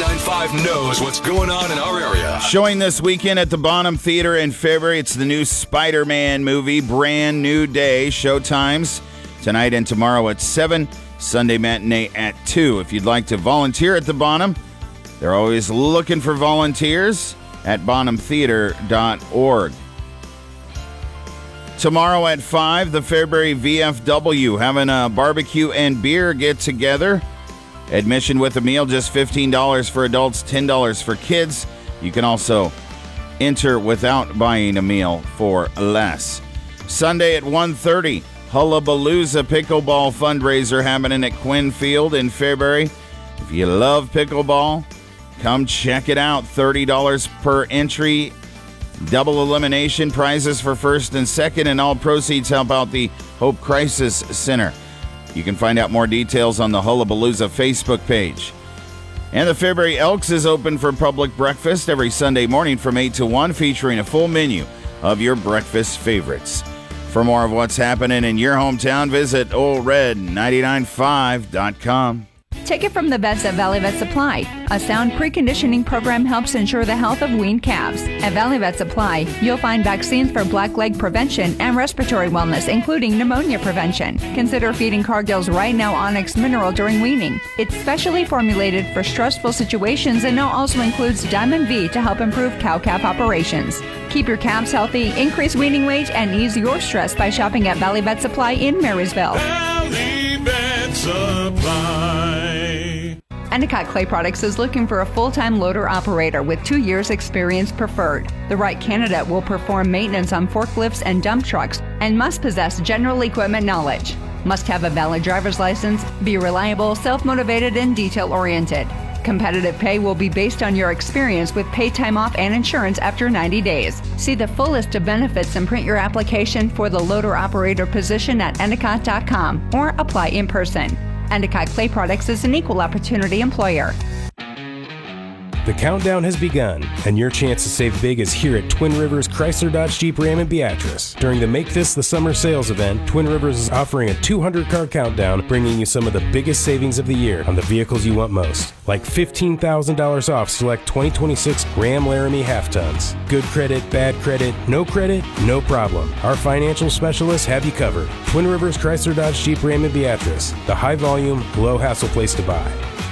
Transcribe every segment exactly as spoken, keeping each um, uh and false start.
ninety-nine point five knows what's going on in our area. Showing this weekend at the Bonham Theater in February, it's the new Spider-Man movie, Brand New Day. Showtimes tonight and tomorrow at seven, Sunday matinee at two. If you'd like to volunteer at the Bonham, they're always looking for volunteers at bonham theater dot org. Tomorrow at five, the Fairbury V F W having a barbecue and beer get-together. Admission with a meal, just fifteen dollars for adults, ten dollars for kids. You can also enter without buying a meal for less. Sunday at one thirty, Hullabalooza Pickleball fundraiser happening at Quinn Field in Fairbury. If you love pickleball, come check it out. thirty dollars per entry. Double elimination, prizes for first and second, and all proceeds help out the Hope Crisis Center. You can find out more details on the Hullabalooza Facebook page. And the Fairbury Elks is open for public breakfast every Sunday morning from eight to one, featuring a full menu of your breakfast favorites. For more of what's happening in your hometown, visit old red ninety-nine point five dot com. Take it from the vets at Valley Vet Supply. A sound preconditioning program helps ensure the health of weaned calves. At Valley Vet Supply, you'll find vaccines for black leg prevention and respiratory wellness, including pneumonia prevention. Consider feeding Cargill's Right Now Onyx Mineral during weaning. It's specially formulated for stressful situations and now also includes Diamond V to help improve cow-calf operations. Keep your calves healthy, increase weaning weight, and ease your stress by shopping at Valley Vet Supply in Marysville. Valley Vet Supply. Endicott Clay Products is looking for a full-time loader operator with two years experience preferred. The right candidate will perform maintenance on forklifts and dump trucks and must possess general equipment knowledge. Must have a valid driver's license, be reliable, self-motivated, and detail-oriented. Competitive pay will be based on your experience with paid time off and insurance after ninety days. See the full list of benefits and print your application for the loader operator position at endicott dot com or apply in person. Endicott Clay Products is an equal opportunity employer. The countdown has begun, and your chance to save big is here at Twin Rivers Chrysler Dodge Jeep Ram in Beatrice. During the Make This the Summer sales event, Twin Rivers is offering a two hundred car countdown, bringing you some of the biggest savings of the year on the vehicles you want most. Like fifteen thousand dollars off select twenty twenty-six Ram Laramie half-tons. Good credit, bad credit, no credit, no problem. Our financial specialists have you covered. Twin Rivers Chrysler Dodge Jeep Ram in Beatrice, the high-volume, low-hassle place to buy.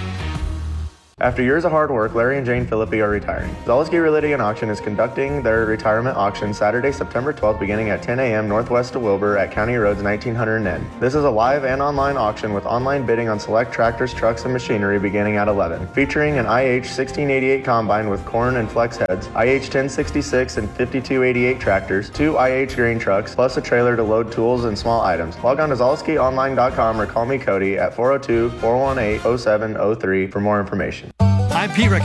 After years of hard work, Larry and Jane Philippi are retiring. Zaleski Realty and Auction is conducting their retirement auction Saturday, September twelfth, beginning at ten a.m. northwest of Wilbur at County Roads nineteen hundred N. This is a live and online auction with online bidding on select tractors, trucks, and machinery beginning at eleven. Featuring an I H sixteen eighty-eight combine with corn and flex heads, I H ten sixty-six and fifty-two eighty-eight tractors, two I H grain trucks, plus a trailer to load tools and small items. Log on to zaleski online dot com or call me Cody at four oh two, four one eight, oh seven oh three for more information. I'm Pete Rick.